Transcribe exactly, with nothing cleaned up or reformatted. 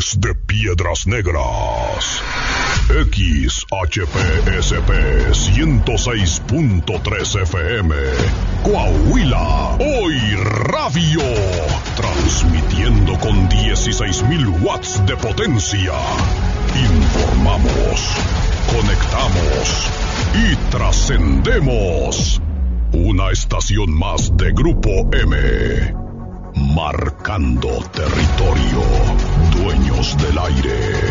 Desde Piedras Negras, X H P S P ciento seis punto tres F M, Coahuila, Hoy Radio, transmitiendo con dieciséis mil watts de potencia. Informamos, conectamos y trascendemos. Una estación más de Grupo M. Marcando territorio, dueños del aire.